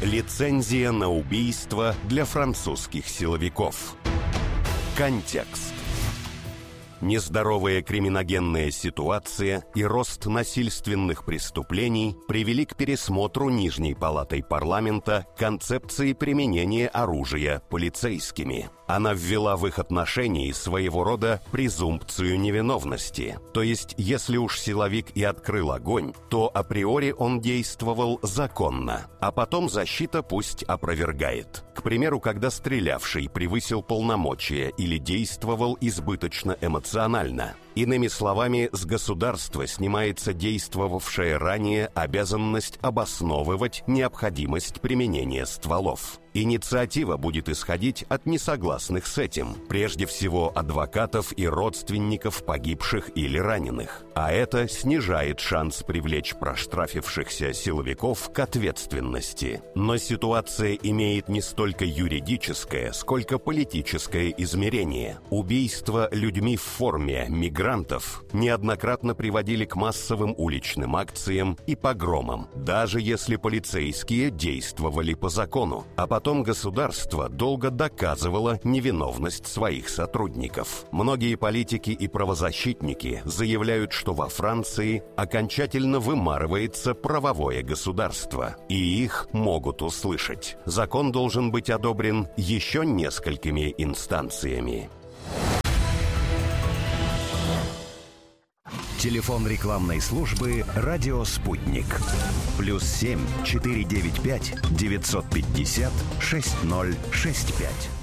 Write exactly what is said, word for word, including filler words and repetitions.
Лицензия на убийство для французских силовиков. Контекст. Нездоровая криминогенная ситуация и рост насильственных преступлений привели к пересмотру Нижней палатой парламента концепции применения оружия полицейскими. Она ввела в их отношении своего рода презумпцию невиновности. То есть, если уж силовик и открыл огонь, то априори он действовал законно, а потом защита пусть опровергает. К примеру, когда стрелявший превысил полномочия или действовал избыточно эмоционально. Иными словами, с государства снимается действовавшая ранее обязанность обосновывать необходимость применения стволов. Инициатива будет исходить от несогласных с этим, прежде всего адвокатов и родственников погибших или раненых. А это снижает шанс привлечь проштрафившихся силовиков к ответственности. Но ситуация имеет не столько юридическое, сколько политическое измерение. Убийства людьми в форме мигрантов неоднократно приводили к массовым уличным акциям и погромам, даже если полицейские действовали по закону. А потом Потом государство долго доказывало невиновность своих сотрудников. Многие политики и правозащитники заявляют, что во Франции окончательно вымарывается правовое государство, и их могут услышать. Закон должен быть одобрен еще несколькими инстанциями. Телефон рекламной службы «Радио Спутник». Плюс семь четыре девять пять девятьсот пятьдесят шесть ноль шесть пять.